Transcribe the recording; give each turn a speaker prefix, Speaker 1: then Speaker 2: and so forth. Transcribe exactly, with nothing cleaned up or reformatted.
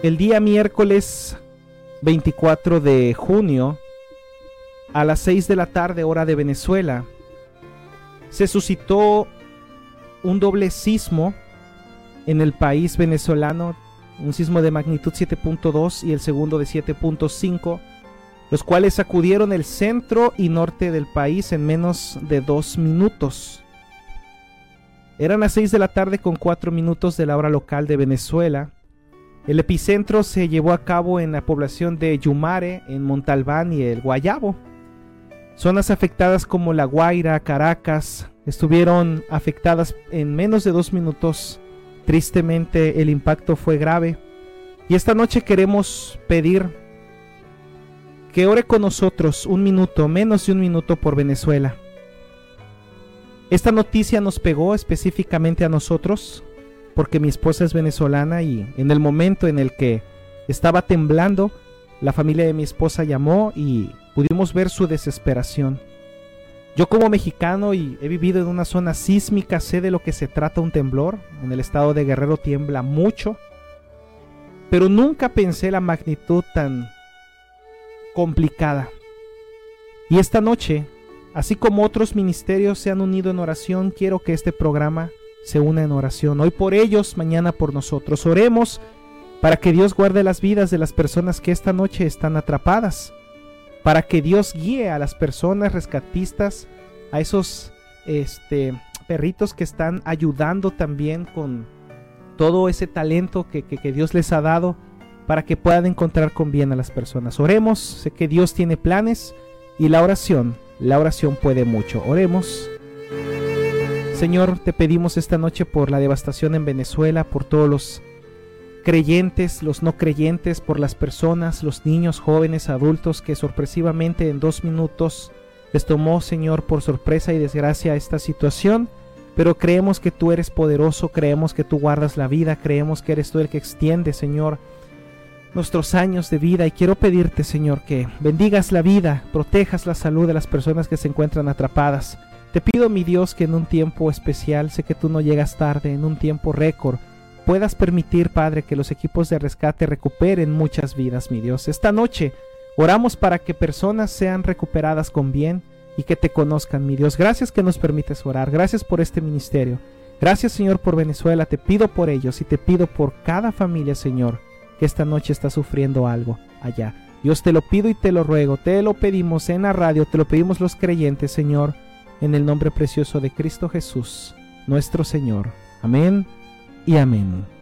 Speaker 1: El día miércoles veinticuatro de junio, a las seis de la tarde, hora de Venezuela, se suscitó un doble sismo en el país venezolano, un sismo de magnitud siete punto dos y el segundo de siete punto cinco, los cuales sacudieron el centro y norte del país en menos de dos minutos. Eran las seis de la tarde con cuatro minutos de la hora local de Venezuela. El epicentro se llevó a cabo en la población de Yumare, en Montalbán y el Guayabo. Zonas afectadas como La Guaira, Caracas, estuvieron afectadas en menos de dos minutos. Tristemente el impacto fue grave. Y esta noche queremos pedir que ore con nosotros un minuto, menos de un minuto por Venezuela. Esta noticia nos pegó específicamente a nosotros, porque mi esposa es venezolana y en el momento en el que estaba temblando, la familia de mi esposa llamó y pudimos ver su desesperación. Yo como mexicano y he vivido en una zona sísmica, sé de lo que se trata un temblor. En el estado de Guerrero tiembla mucho, pero nunca pensé la magnitud tan complicada. Y esta noche, así como otros ministerios se han unido en oración, quiero que este programa se una en oración. Hoy por ellos, mañana por nosotros. Oremos para que Dios guarde las vidas de las personas que esta noche están atrapadas, para que Dios guíe a las personas rescatistas, a esos este, perritos que están ayudando también con todo ese talento que, que, que Dios les ha dado, para que puedan encontrar con bien a las personas. Oremos, sé que Dios tiene planes y la oración, la oración puede mucho. Oremos. Señor, te pedimos esta noche por la devastación en Venezuela, por todos los creyentes, los no creyentes, por las personas, los niños, jóvenes, adultos que sorpresivamente en dos minutos les tomó, Señor, por sorpresa y desgracia esta situación. Pero creemos que tú eres poderoso, creemos que tú guardas la vida, creemos que eres tú el que extiende, Señor, nuestros años de vida. Y quiero pedirte, Señor, que bendigas la vida, protejas la salud de las personas que se encuentran atrapadas. Te pido, mi Dios, que en un tiempo especial, sé que tú no llegas tarde, en un tiempo récord, puedas permitir, Padre, que los equipos de rescate recuperen muchas vidas, mi Dios. Esta noche oramos para que personas sean recuperadas con bien y que te conozcan, mi Dios. Gracias que nos permites orar, gracias por este ministerio. Gracias, Señor, por Venezuela, te pido por ellos y te pido por cada familia, Señor, que esta noche está sufriendo algo allá. Dios, te lo pido y te lo ruego, te lo pedimos en la radio, te lo pedimos los creyentes, Señor, en el nombre precioso de Cristo Jesús, nuestro Señor. Amén y amén.